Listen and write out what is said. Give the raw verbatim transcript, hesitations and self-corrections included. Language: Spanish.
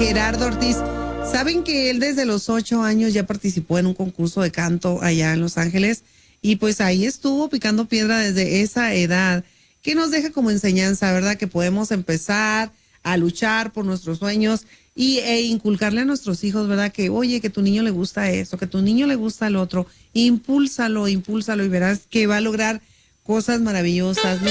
Gerardo Ortiz. Saben que él desde los ocho años ya participó en un concurso de canto allá en Los Ángeles y pues ahí estuvo picando piedra desde esa edad. ¿Qué nos deja como enseñanza, verdad? Que podemos empezar a luchar por nuestros sueños y e inculcarle a nuestros hijos, ¿verdad? Que, oye, que tu niño le gusta esto, que tu niño le gusta el otro. Impúlsalo, impúlsalo y verás que va a lograr cosas maravillosas.